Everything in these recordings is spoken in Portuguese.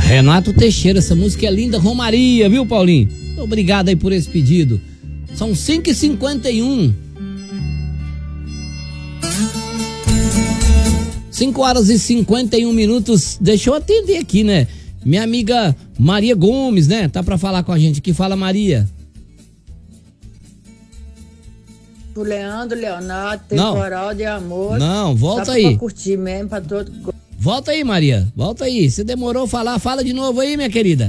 Renato Teixeira, essa música é linda, Romaria, viu, Paulinho? Obrigado aí por esse pedido. São 5h51. 5h51. Deixa eu atender aqui, né? Minha amiga Maria Gomes, né? Tá pra falar com a gente aqui. Fala, Maria. O Leonardo, Temporal de Amor. Não, volta só aí. Pra curtir mesmo, pra todo... Volta aí, Maria. Volta aí. Você demorou a falar. Fala de novo aí, minha querida.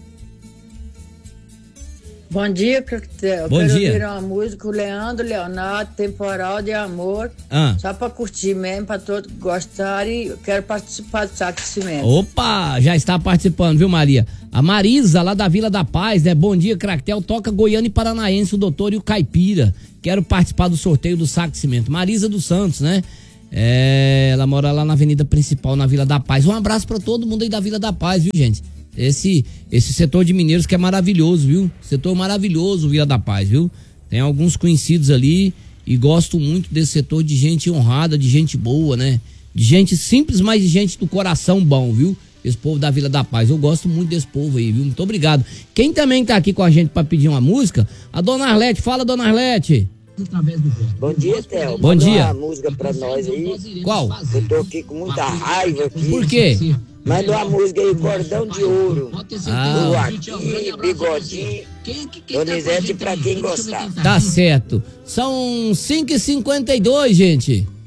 Bom dia, Craquetel. Bom Quero dia. ouvir uma música, o Leonardo, Temporal de Amor. Só pra curtir mesmo, pra todos gostarem. Eu quero participar do Saque de Cimento. Opa, já está participando, viu, Maria? A Marisa, lá da Vila da Paz, né? Bom dia, Craquetel. Toca Goiânia e Paranaense, o Doutor e o Caipira. Quero participar do sorteio do Saque de Cimento. Marisa dos Santos, né? Ela mora lá na Avenida Principal, na Vila da Paz. Um abraço pra todo mundo aí da Vila da Paz, viu, gente? Esse setor de mineiros que é maravilhoso, viu? Setor maravilhoso, Vila da Paz, viu? Tem alguns conhecidos ali e gosto muito desse setor de gente honrada, de gente boa, né? De gente simples, mas de gente do coração bom, viu? Esse povo da Vila da Paz. Eu gosto muito desse povo aí, viu? Muito obrigado. Quem também tá aqui com a gente pra pedir uma música, a Dona Arlete. Fala, Dona Arlete. Bom dia, Theo. Bom dia. Manda uma música pra nós aí. Qual? Eu tô aqui com muita raiva aqui. Por quê? Manda uma música aí, Cordão de Ouro. Ah. Aqui, Bigodinho, Donizete, pra quem gostar. Tá certo. São 5h52, gente.